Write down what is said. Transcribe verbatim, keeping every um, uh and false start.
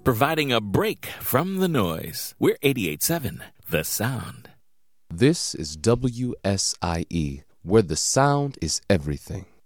providing a break from the noise. We're eighty-eight point seven, The Sound. This is W S I E, where the sound is everything.